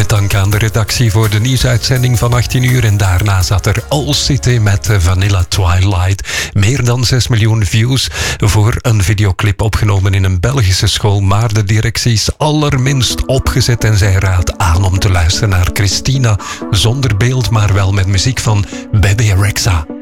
dank aan de redactie voor de nieuwsuitzending van 18 uur. En daarna zat er All City met Vanilla Twilight. Meer dan 6 miljoen views voor een videoclip opgenomen in een Belgische school. Maar de directie is allerminst opgezet en zij raadt aan om te luisteren naar Christina. Zonder beeld, maar wel met muziek van Bebe Rexha.